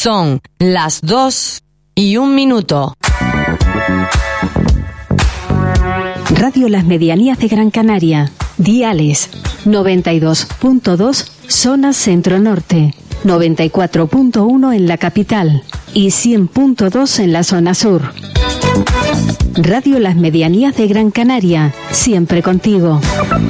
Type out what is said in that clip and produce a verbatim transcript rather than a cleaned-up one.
Son las dos y un minuto. Radio Las Medianías de Gran Canaria. Diales noventa y dos punto dos, zona centro-norte, noventa y cuatro punto uno en la capital y cien punto dos en la zona sur. Radio Las Medianías de Gran Canaria, siempre contigo.